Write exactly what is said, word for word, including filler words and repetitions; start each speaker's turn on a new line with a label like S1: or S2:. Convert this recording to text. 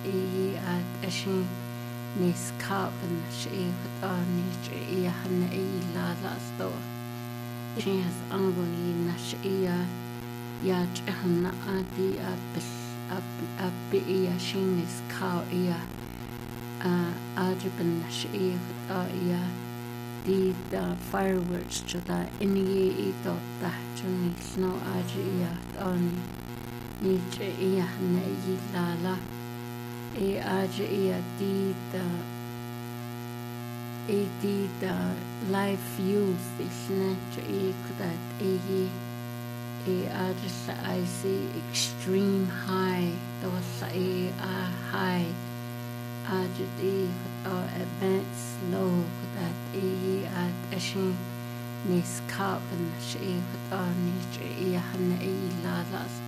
S1: إيه أت أشين نيس كابن شيء خطاني شيء حنا إيه لا لا استوى شيء هس أنغوني نشيء يا جهنا أدي أبل أب أب إيه شين نيس كاو إيه أجبن شيء خطايا دي دا fireworks جدا إني إيدو تحجني سنو أجي إيه تاني نيج إيه حنا إيه لا لا إيه أجي إيه دي دا إيه دي دا life youth إسنا إيه كدات إيه إيه أجي سأيسي extreme high دوسا إيه آه high أجي إيه خطا advanced low كدات إيه أت أشين نيس كابن شيء خطا نيج إيه حنا إيه لا لا